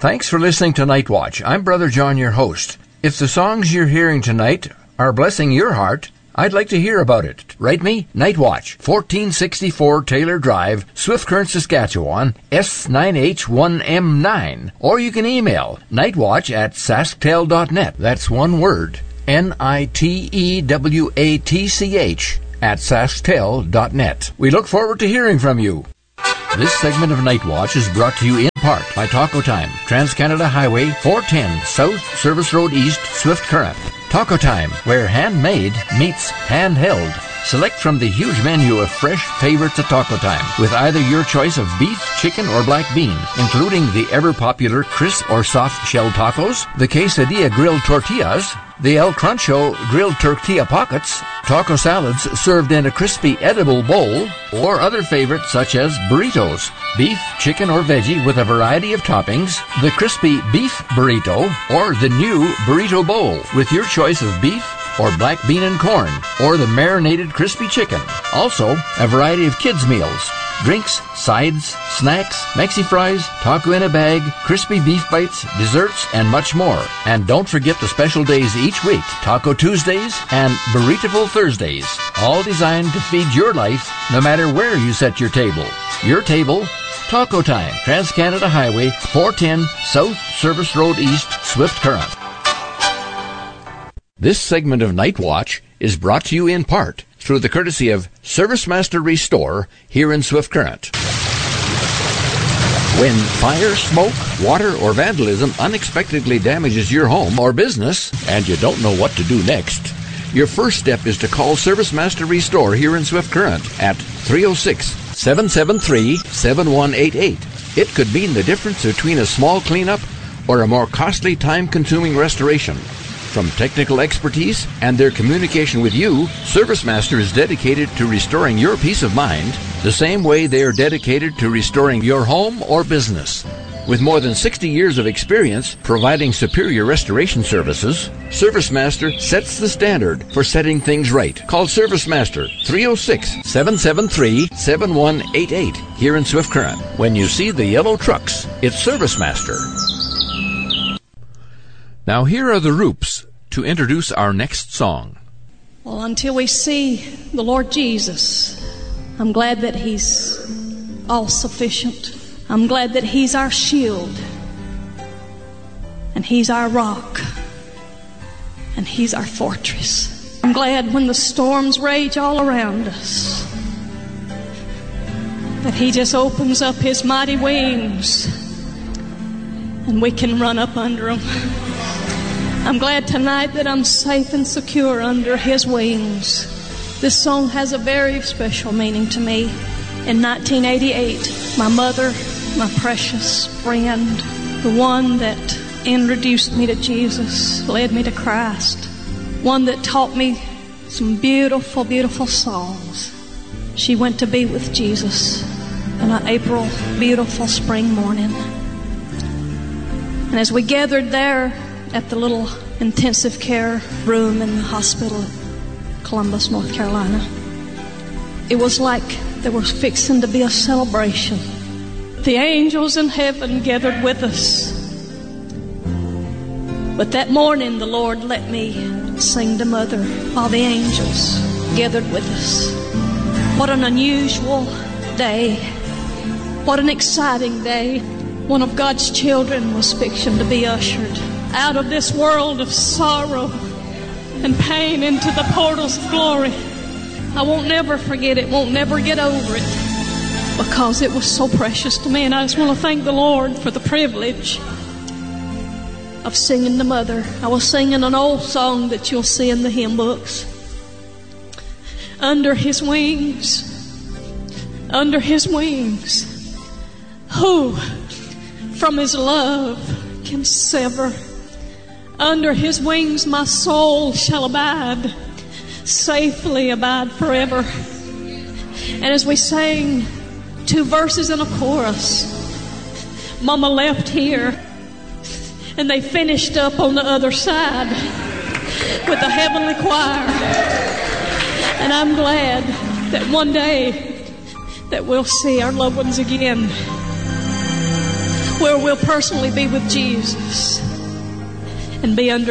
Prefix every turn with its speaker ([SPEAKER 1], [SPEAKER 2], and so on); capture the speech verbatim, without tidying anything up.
[SPEAKER 1] Thanks for listening to Night Watch. I'm Brother John, your host. If the songs you're hearing tonight are blessing your heart, I'd like to hear about it. Write me, Night Watch, fourteen sixty-four Taylor Drive, Swift Current, Saskatchewan, S nine H one M nine. Or you can email nightwatch at sasktel dot net. That's one word, N I T E W A T C H, at sasktel dot net. We look forward to hearing from you. This segment of Night Watch is brought to you in part by Taco Time, Trans-Canada Highway four ten, South Service Road East, Swift Current. Taco Time, where handmade meets handheld. Select from the huge menu of fresh favorites at Taco Time, with either your choice of beef, chicken, or black bean, including the ever-popular crisp or soft shell tacos, the quesadilla grilled tortillas, the El Cruncho grilled tortilla pockets, taco salads served in a crispy edible bowl, or other favorites such as burritos, beef, chicken, or veggie with a variety of toppings, the crispy beef burrito, or the new burrito bowl with your choice of beef or black bean and corn, or the marinated crispy chicken. Also, a variety of kids' meals, drinks, sides, snacks, Mexi fries, taco in a bag, crispy beef bites, desserts, and much more. And don't forget the special days each week, Taco Tuesdays and Burritoville Thursdays, all designed to feed your life no matter where you set your table. Your table, Taco Time, Trans-Canada Highway four ten, South Service Road East, Swift Current. This segment of Night Watch is brought to you in part through the courtesy of ServiceMaster Restore here in Swift Current. When fire, smoke, water, or vandalism unexpectedly damages your home or business and you don't know what to do next, your first step is to call ServiceMaster Restore here in Swift Current at three oh six, seven seven three, seven one eight eight. It could mean the difference between a small cleanup or a more costly, time-consuming restoration. From technical expertise and their communication with you, ServiceMaster is dedicated to restoring your peace of mind the same way they are dedicated to restoring your home or business. With more than sixty years of experience providing superior restoration services, ServiceMaster sets the standard for setting things right. Call ServiceMaster three oh six, seven seven three, seven one eight eight here in Swift Current. When you see the yellow trucks, it's ServiceMaster. Now here are the Roops to introduce our next song.
[SPEAKER 2] Well, until we see the Lord Jesus, I'm glad that He's all-sufficient. I'm glad that He's our shield, and He's our rock, and He's our fortress. I'm glad when the storms rage all around us that He just opens up His mighty wings and we can run up under them. I'm glad tonight that I'm safe and secure under His wings. This song has a very special meaning to me. In nineteen eighty-eight, my mother, my precious friend, the one that introduced me to Jesus, led me to Christ, one that taught me some beautiful, beautiful songs. She went to be with Jesus on an April, beautiful spring morning. And as we gathered there at the little intensive care room in the hospital at Columbus, North Carolina, it was like there was fixing to be a celebration. The angels in heaven gathered with us. But that morning the Lord let me sing to Mother while the angels gathered with us. What an unusual day. What an exciting day. One of God's children was fixing to be ushered out of this world of sorrow and pain into the portals of glory. I won't never forget it, won't never get over it, because it was so precious to me. And I just want to thank the Lord for the privilege of singing to Mother. I was singing an old song that you'll see in the hymn books. Under His wings, under His wings, who from His love can sever? Under His wings my soul shall abide, safely abide forever. And as we sang two verses in a chorus, Mama left here and they finished up on the other side with the heavenly choir. And I'm glad that one day that we'll see our loved ones again. where we'll personally be with Jesus and be under